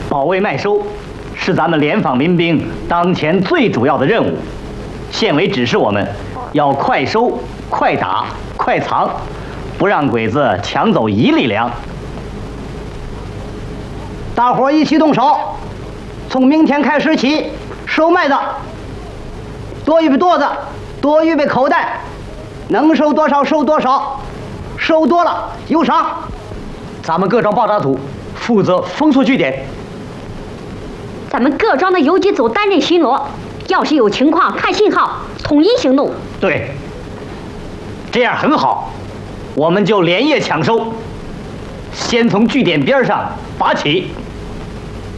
保卫麦收是咱们联防民兵当前最主要的任务。县委指示我们要快收、快打、快藏，不让鬼子抢走一粒粮。 大伙儿一起动手，从明天开始起收麦子，多预备垛子，多预备口袋，能收多少收多少，收多了有赏。 咱们各庄报答组负责封锁据点。 咱们各庄的游击组担任巡逻，要是有情况看信号，统一行动。 对，这样很好，我们就连夜抢收，先从据点边上拔起。